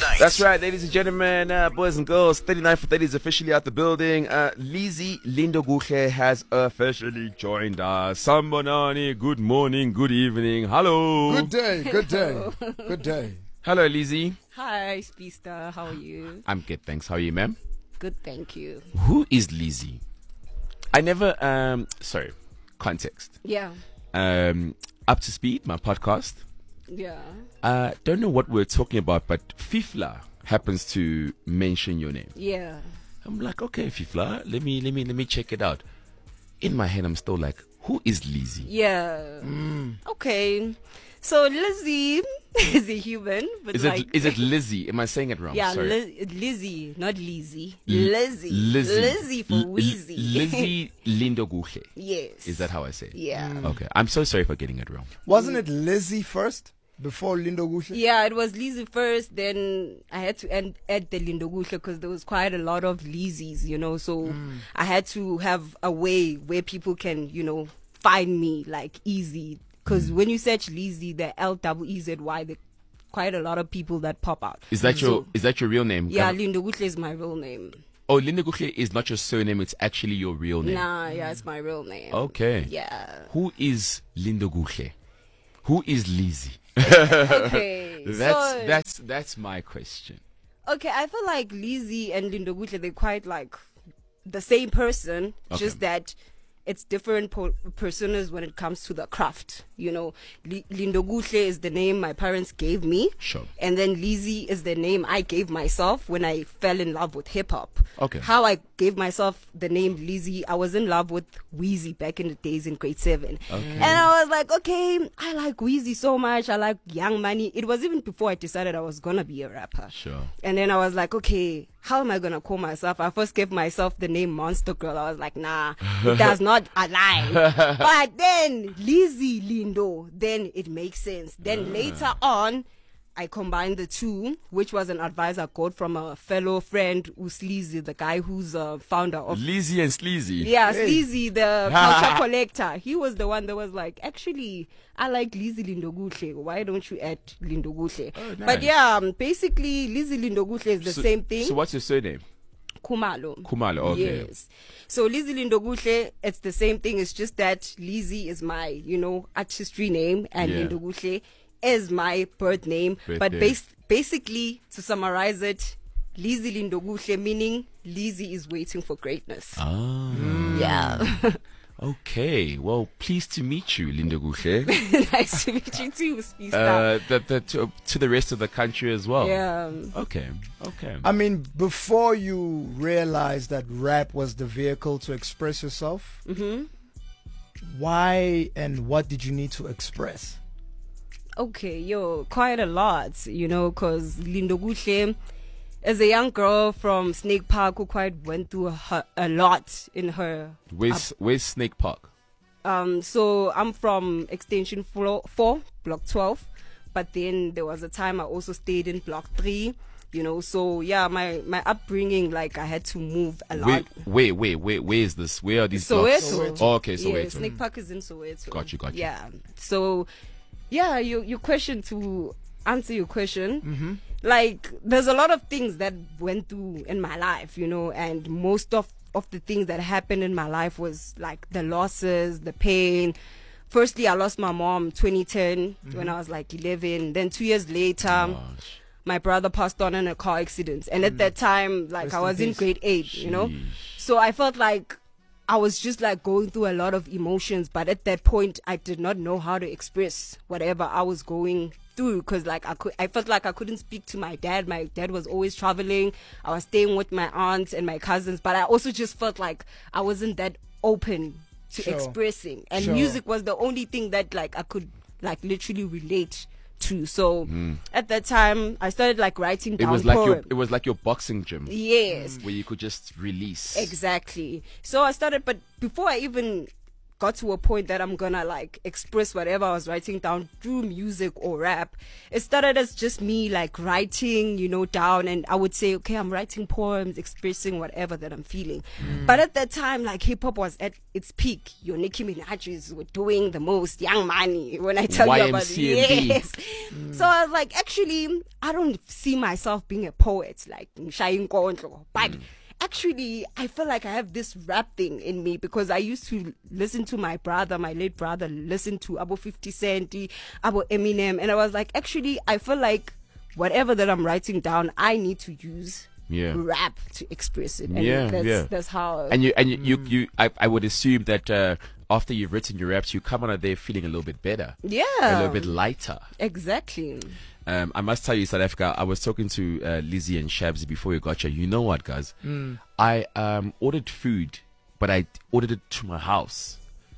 night. That's right, ladies and gentlemen, boys and girls. 39 for 30 is officially out the building. Lizzy Lindokuhle has officially joined us. Sambonani, good morning, good evening. Hello. Good day, good day, good day. Hello, Lizzy. Hi, Speedster. How are you? I'm good, thanks. How are you, ma'am? Good, thank you. Who is Lizzy? I never, sorry, context. Yeah. Up to Speed, my podcast. Yeah. Don't know what we're talking about, but Fifla happens to mention your name. Yeah. I'm like, okay, Fifla, let me check it out. In my head, I'm still like, who is Lizzy? Yeah. Okay. So Lizzy is a human, but Is it Lizzy? Am I saying it wrong? Yeah, Sorry. Lizzy, not Lizzy. Lizzy. Lizzy for Wheezy. Lizzy Lindokuhle. Yes. Is that how I say it? Yeah. Okay. I'm so sorry for getting it wrong. Wasn't it Lizzy first before Lindokuhle? Yeah, it was Lizzy first. Then I had to add the Lindokuhle because there was quite a lot of Lizzys, So I had to have a way where people can, find me like easy. Because when you search Lizzy, the L-E-E-Z-Y, there quite a lot of people that pop out. Is that your real name? Yeah, Lindokuhle is my real name. Oh, Lindokuhle is not your surname, it's actually your real name. Nah, yeah, it's my real name. Okay. Yeah. Who is Lindokuhle? Who is Lizzy? Okay. That's my question. Okay, I feel like Lizzy and Lindokuhle, they're quite like the same person, just that it's different personas when it comes to the craft. Lindokuhle is the name my parents gave me. Sure. And then Lizzy is the name I gave myself when I fell in love with hip hop. Okay. How I gave myself the name Lizzy, I was in love with Wheezy back in the days in grade 7. Okay. And I was like, okay, I like Wheezy so much. I like Young Money. It was even before I decided I was going to be a rapper. Sure. And then I was like, okay, how am I going to call myself? I first gave myself the name Monster Girl. I was like, nah, it does not align. But then Lizzy Lindo, then it makes sense. Then later on, I combined the two, which was an advice I got from a fellow friend, Sleazy, the guy who's a founder of Lizzy and Sleazy. Yeah, Sleazy, the culture collector. He was the one that was like, actually, I like Lizzy Lindokuhle. Why don't you add Lindokuhle? Oh, nice. But yeah, basically, Lizzy Lindokuhle is the same thing. So what's your surname? Khumalo. Khumalo, okay. Yes. So Lizzy Lindokuhle, it's the same thing. It's just that Lizzy is my, artistry name, and Lindokuhle is my birth name. But basically, to summarize it, Lizzy Lindokuhle, meaning Lizzy is waiting for greatness. Yeah. Okay. Well, pleased to meet you, Lindokuhle. Nice to meet you too, Speedster. To the rest of the country as well. Yeah. Okay. I mean, before you realized that rap was the vehicle to express yourself, why and what did you need to express? Okay, quite a lot, because Lindokuhle, as a young girl from Snake Park who quite went through a lot in her. Where's Snake Park? So I'm from Extension 4, Block 12, but then there was a time I also stayed in Block 3. So yeah, my upbringing, like I had to move a lot. Where is this? Where are these Soweto. blocks? Oh, okay, Soweto. Yeah, Snake Park is in Soweto. Got you. Yeah. So, yeah, your question, to answer your question, like there's a lot of things that went through in my life, and most of the things that happened in my life was like the losses, the pain. Firstly, I lost my mom 2010 when I was like 11. Then 2 years later, my brother passed on in a car accident. And at that time, like Rest I was in in peace. grade 8, So I felt like I was just like going through a lot of emotions. But at that point, I did not know how to express whatever I was going through, because like I felt like I couldn't speak to my dad. My dad was always traveling. I was staying with my aunts and my cousins. But I also just felt like I wasn't that open to Sure. expressing. And Sure. music was the only thing that like I could like literally relate to. So at that time, I started like writing down poems. It was like your boxing gym. Yes, Where you could just release. exactly. So I started, but before I even got to a point that I'm gonna like express whatever I was writing down through music or rap, it started as just me like writing, down, and I would say, okay, I'm writing poems, expressing whatever that I'm feeling. But at that time, like hip hop was at its peak. Your Nicki Minaj's were doing the most, Young Money, when I tell you about it. YMCMB. Yes. So I was like, actually, I don't see myself being a poet, like Mshayin Kondlo, but actually, I feel like I have this rap thing in me because I used to listen to my late brother, listen to Abo 50 Cent, Abo Eminem, and I was like, actually, I feel like whatever that I'm writing down, I need to use rap to express it. And that's how. And I would assume that after you've written your raps, you come out of there feeling a little bit better. Yeah. A little bit lighter. Exactly. I must tell you, South Africa, I was talking to Lizzie and Shabs before we got here. You know what, guys? I ordered food, but I ordered it to my house.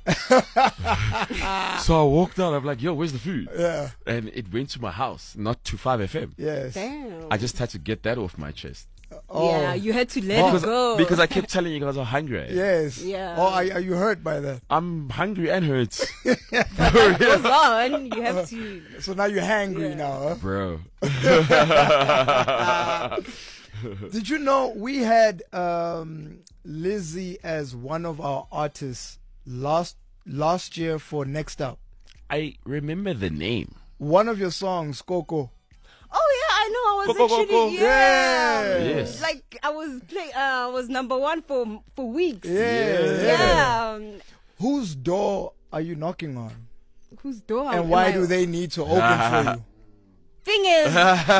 So I walked out. I'm like, yo, where's the food? Yeah. And it went to my house, not to 5FM. Yes. Damn. I just had to get that off my chest. Yeah, you had to let it go. Because I kept telling you guys I'm hungry. Yes. Yeah. Or are you hurt by that? I'm hungry and hurt. Goes on. You have to. So now you're hangry now, huh? Bro. Did you know we had Lizzie as one of our artists last year for Next Up? I remember the name. One of your songs, Coco. Oh yeah, I know. I was Go, go, go, actually go. Yes. like I was playing. Was number one for weeks. Yeah. Yeah. Whose door are you knocking on? Whose door? And why do they need to open for you? Thing is,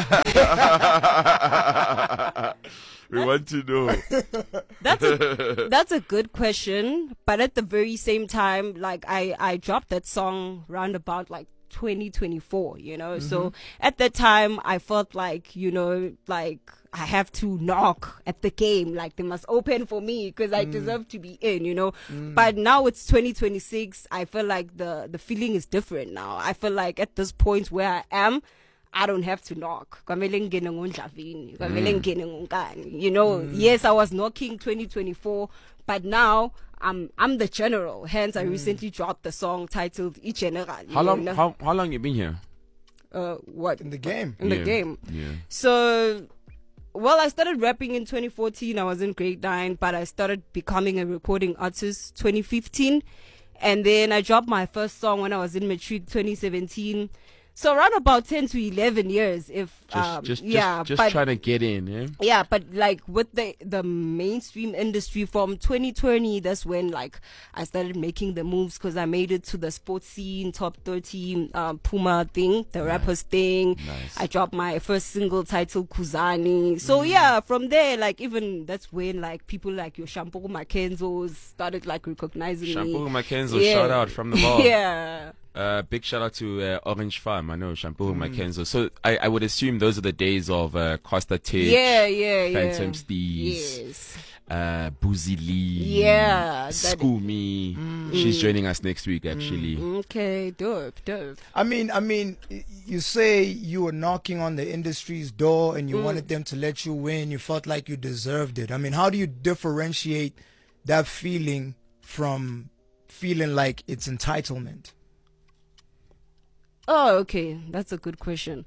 We want to know. that's a good question. But at the very same time, like I dropped that song round about like 2024, so at that time I felt like, like I have to knock at the game, like they must open for me because I deserve to be in, but now it's 2026. I feel like the feeling is different now. I feel like at this point where I am, I don't have to knock. Yes, I was knocking 2024, but now I'm the general. Hence, I recently dropped the song titled I General. How long you been here? What? In the game. In the game. Yeah. So, well, I started rapping in 2014. I was in grade 9, but I started becoming a recording artist 2015. And then I dropped my first song when I was in matric 2017. So around about 10 to 11 years, just trying to get in, yeah? Yeah, but like with the mainstream industry from 2020, that's when like I started making the moves because I made it to the sports scene, top 30 Puma thing, the rappers thing. Nice. I dropped my first single titled Kuzani. So yeah, from there, like even that's when like people like your Shampoo Mackenzos started like recognizing me. Shampoo Mackenzo, shout out from the bar. Yeah. Big shout out to Orange Farm. I know Shampoo Mackenzo. So I would assume those are the days of Costa Tig, Phantom Steez, Boozy Lee, Scoomy. She's joining us next week, actually. Okay, dope. I mean, you say you were knocking on the industry's door and you wanted them to let you win. You felt like you deserved it. I mean, how do you differentiate that feeling from feeling like it's entitlement? Oh, okay. That's a good question.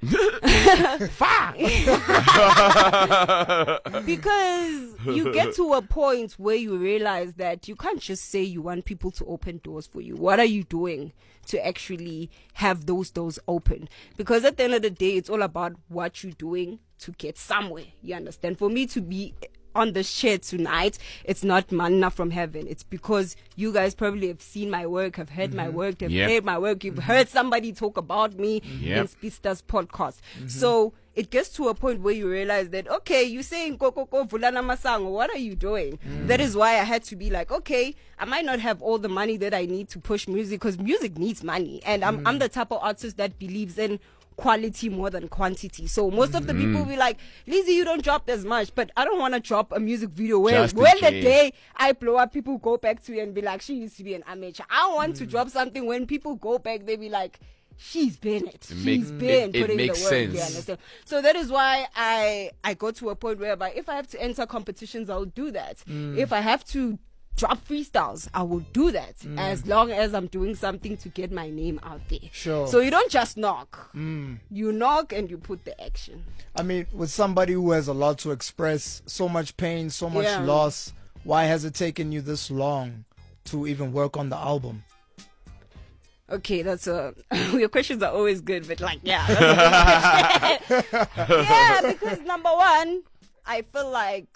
Because you get to a point where you realize that you can't just say you want people to open doors for you. What are you doing to actually have those doors open? Because at the end of the day, it's all about what you're doing to get somewhere. You understand? For me to be on the chair tonight, it's not manna from heaven. It's because you guys probably have seen my work, have heard my work, have heard my work. You've heard somebody talk about me in Speedstars podcast. So it gets to a point where you realize that, okay, you're saying go vulana masango. What are you doing? That is why I had to be like, okay, I might not have all the money that I need to push music because music needs money, and I'm the type of artist that believes in quality more than quantity. So most of the people will be like, Lizzie, you don't drop as much, but I don't want to drop a music video where when the day I blow up, people go back to it and be like, she used to be an amateur. I want to drop something when people go back, they be like, she's been it. She's been putting the work. Sense. You understand? So that is why I go to a point whereby if I have to enter competitions, I'll do that. If I have to drop freestyles, I will do that as long as I'm doing something to get my name out there. Sure. So you don't just knock. You knock and you put the action. I mean, with somebody who has a lot to express, so much pain, so much Yeah. loss, why has it taken you this long to even work on the album? Okay, that's your questions are always good, but like, yeah. That's a good question. Yeah, because number one, I feel like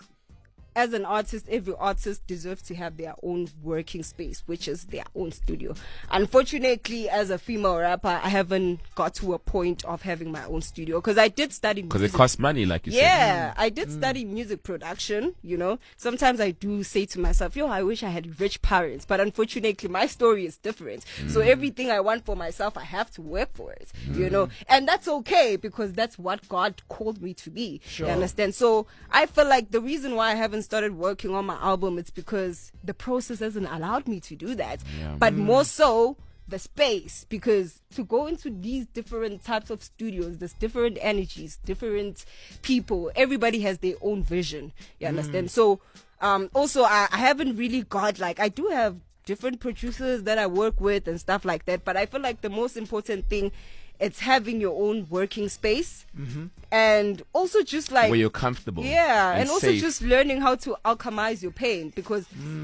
as an artist, every artist deserves to have their own working space, which is their own studio. Unfortunately, as a female rapper, I haven't got to a point of having my own studio because I did study music. Because it costs money, like you said. Yeah, I did study music production, you know. Sometimes I do say to myself, yo, I wish I had rich parents. But unfortunately, my story is different. So everything I want for myself, I have to work for it, you know. And that's okay because that's what God called me to be. Sure. You understand? So I feel like the reason why I haven't started working on my album is because the process hasn't allowed me to do that. Yeah. But more so, the space, because to go into these different types of studios, there's different energies, different people, everybody has their own vision, you understand? So also I haven't really got, like, I do have different producers that I work with and stuff like that, but I feel like the most important thing, it's having your own working space and also just like Where you're comfortable. yeah, and also safe. just learning how to alchemize your pain, because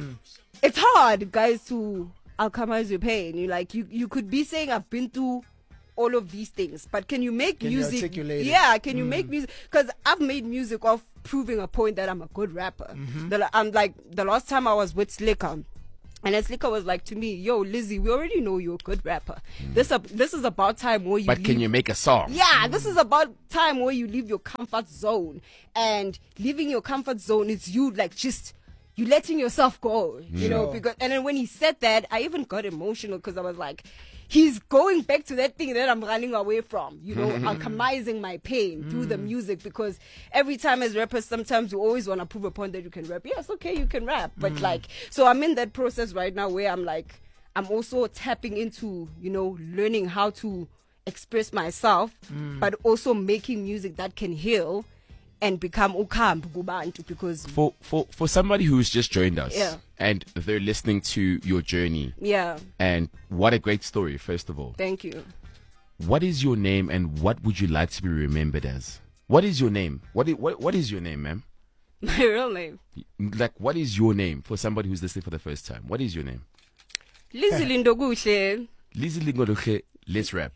it's hard, guys, to alchemize your pain. You could be saying I've been through all of these things, but can you make Can you music? articulate it? Yeah, can you make music? Because I've made music of proving a point that I'm a good rapper. I'm like, the last time I was with Slicker, and Slicker was like to me, yo, Lizzie, we already know you're a good rapper. This is about time where you But can leave- you make a song? yeah, this is about time where you leave your comfort zone. And leaving your comfort zone is you like just you letting yourself go, you know, because and then when he said that, I even got emotional because I was like, he's going back to that thing that I'm running away from, you know, alchemizing my pain through the music, because every time as rappers, sometimes you always want to prove a point that you can rap. Yes, okay, you can rap. But like, so I'm in that process right now where I'm like, I'm also tapping into, you know, learning how to express myself, but also making music that can heal and become ukambu kubantu, because For somebody who's just joined us Yeah. and they're listening to your journey, yeah, and what a great story, first of all. thank you. What is your name and what would you like to be remembered as? What is your name? What is your name, ma'am? My real name, Like, what is your name for somebody who's listening for the first time? What is your name? Lizzie Lindoguhle. Lizzie Lingodoche, let's rap.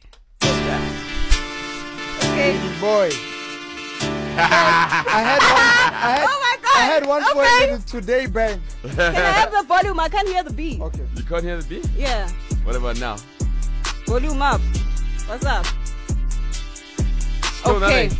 Okay. Boy. I Oh my God. had one Okay. point today, bang. Can I have the volume? I can't hear the beat. Okay. You can't hear the beat? Yeah, What about now? volume up. What's up? Still Okay. nothing.